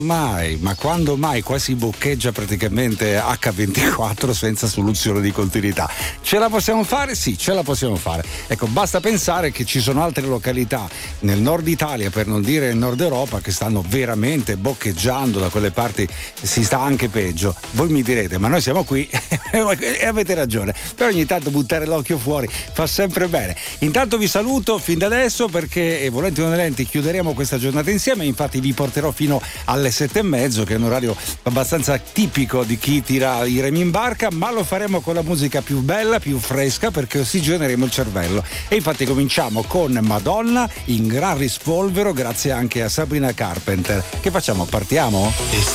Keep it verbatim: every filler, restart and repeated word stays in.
Mai, ma quando mai? Qua si boccheggia praticamente acca ventiquattro senza soluzione di continuità. Ce la possiamo fare? Sì, ce la possiamo fare. Ecco, basta pensare che ci sono altre località nel nord Italia, per non dire nel nord Europa, che stanno veramente boccheggiando, da quelle parti si sta anche peggio. Voi mi direte, ma noi siamo qui e avete ragione, però ogni tanto buttare l'occhio fuori fa sempre bene. Intanto vi saluto fin da adesso perché, volenti o nolenti, chiuderemo questa giornata insieme, infatti vi porterò fino alle sette e mezzo, che è un orario abbastanza tipico di chi tira i remi in barca, ma lo faremo con la musica più bella, più fresca, perché ossigeneremo il cervello. E infatti cominciamo con Madonna in gran rispolvero, grazie anche a Sabrina Carpenter. Che facciamo? Partiamo?